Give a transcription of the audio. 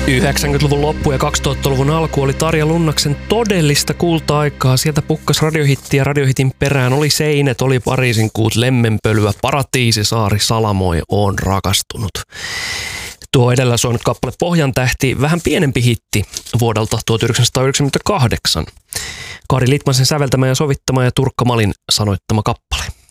90-luvun loppu ja 2000-luvun alku oli Tarja Lunnaksen todellista kulta-aikaa. Sieltä pukkas radiohitti ja radiohitin perään oli Seinet, oli Pariisin kuut, Lemmenpölyä, Paratiisisaari, Salamoi, Oon rakastunut. Tuo edellä soinut kappale Pohjantähti, vähän pienempi hitti vuodelta 1998. Kari Litmasen säveltämä ja sovittama ja Turkka Malin sanoittama kappale.